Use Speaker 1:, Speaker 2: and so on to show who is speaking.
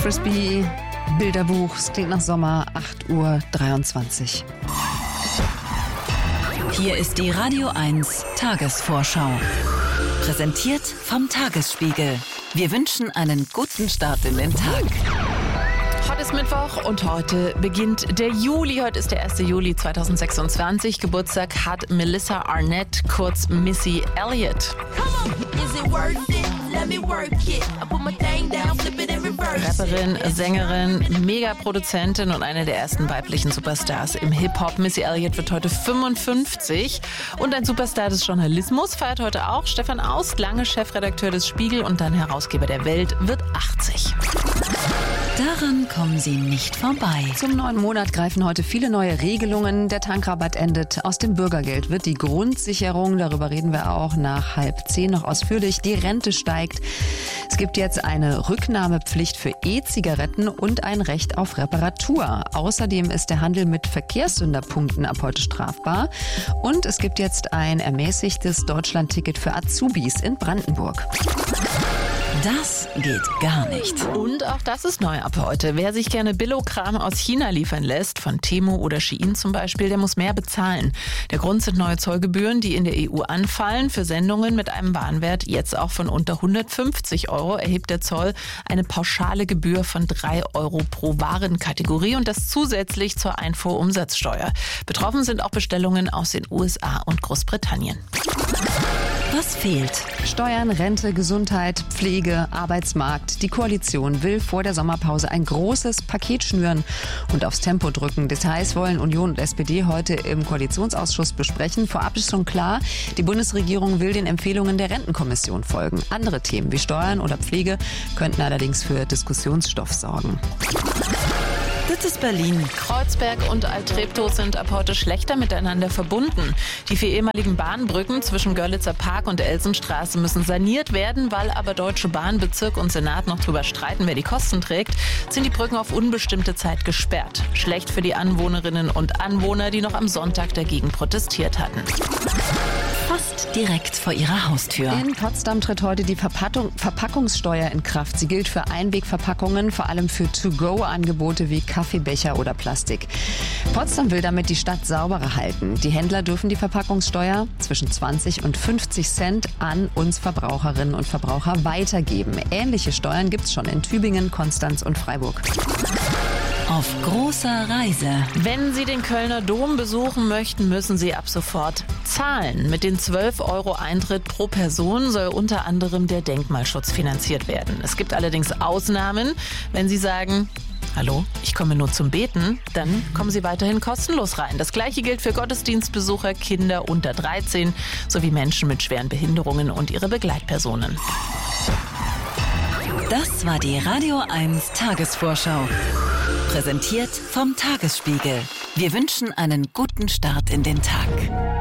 Speaker 1: Frisbee, Bilderbuch, es klingt nach Sommer, 8:23 Uhr.
Speaker 2: Hier ist die Radio 1 Tagesvorschau. Präsentiert vom Tagesspiegel. Wir wünschen einen guten Start in den Tag.
Speaker 3: Heute ist Mittwoch und heute beginnt der Juli. Heute ist der 1. Juli 2026. Geburtstag hat Melissa Arnett, kurz Missy Elliott. Rapperin, Sängerin, Megaproduzentin und eine der ersten weiblichen Superstars im Hip-Hop. Missy Elliott wird heute 55 und ein Superstar des Journalismus feiert heute auch. Stefan Aust, lange Chefredakteur des Spiegel und dann Herausgeber der Welt, wird 80.
Speaker 2: Daran kommen Sie nicht vorbei.
Speaker 1: Zum neuen Monat greifen heute viele neue Regelungen. Der Tankrabatt endet. Aus dem Bürgergeld wird die Grundsicherung, darüber reden wir auch nach 9:30 noch ausführlich. Die Rente steigt. Es gibt jetzt eine Rücknahmepflicht für E-Zigaretten und ein Recht auf Reparatur. Außerdem ist der Handel mit Verkehrssünderpunkten ab heute strafbar. Und es gibt jetzt ein ermäßigtes Deutschlandticket für Azubis in Brandenburg.
Speaker 2: Das geht gar nicht.
Speaker 3: Und auch das ist neu ab heute. Wer sich gerne Billo-Kram aus China liefern lässt, von Temu oder Shein zum Beispiel, der muss mehr bezahlen. Der Grund sind neue Zollgebühren, die in der EU anfallen. Für Sendungen mit einem Warenwert jetzt auch von unter 150 € erhebt der Zoll eine pauschale Gebühr von 3 € pro Warenkategorie und das zusätzlich zur Einfuhrumsatzsteuer. Betroffen sind auch Bestellungen aus den USA und Großbritannien.
Speaker 2: Was fehlt?
Speaker 1: Steuern, Rente, Gesundheit, Pflege, Arbeitsmarkt. Die Koalition will vor der Sommerpause ein großes Paket schnüren und aufs Tempo drücken. Details wollen Union und SPD heute im Koalitionsausschuss besprechen. Vorab ist schon klar, die Bundesregierung will den Empfehlungen der Rentenkommission folgen. Andere Themen wie Steuern oder Pflege könnten allerdings für Diskussionsstoff sorgen.
Speaker 2: Das ist Berlin.
Speaker 3: Kreuzberg und Alt-Treptow sind ab heute schlechter miteinander verbunden. Die 4 ehemaligen Bahnbrücken zwischen Görlitzer Park und Elsenstraße müssen saniert werden. Weil aber Deutsche Bahn, Bezirk und Senat noch drüber streiten, wer die Kosten trägt, sind die Brücken auf unbestimmte Zeit gesperrt. Schlecht für die Anwohnerinnen und Anwohner, die noch am Sonntag dagegen protestiert hatten.
Speaker 2: Fast direkt vor ihrer Haustür.
Speaker 1: In Potsdam tritt heute die Verpackungssteuer in Kraft. Sie gilt für Einwegverpackungen, vor allem für To-Go-Angebote wie Kaffeebecher oder Plastik. Potsdam will damit die Stadt sauberer halten. Die Händler dürfen die Verpackungssteuer zwischen 20 und 50 Cent an uns Verbraucherinnen und Verbraucher weitergeben. Ähnliche Steuern gibt es schon in Tübingen, Konstanz und Freiburg.
Speaker 2: Auf großer Reise.
Speaker 3: Wenn Sie den Kölner Dom besuchen möchten, müssen Sie ab sofort zahlen. Mit den 12 € Eintritt pro Person soll unter anderem der Denkmalschutz finanziert werden. Es gibt allerdings Ausnahmen. Wenn Sie sagen, hallo, ich komme nur zum Beten, dann kommen Sie weiterhin kostenlos rein. Das Gleiche gilt für Gottesdienstbesucher, Kinder unter 13 sowie Menschen mit schweren Behinderungen und ihre Begleitpersonen.
Speaker 2: Das war die Radio 1 Tagesvorschau. Präsentiert vom Tagesspiegel. Wir wünschen einen guten Start in den Tag.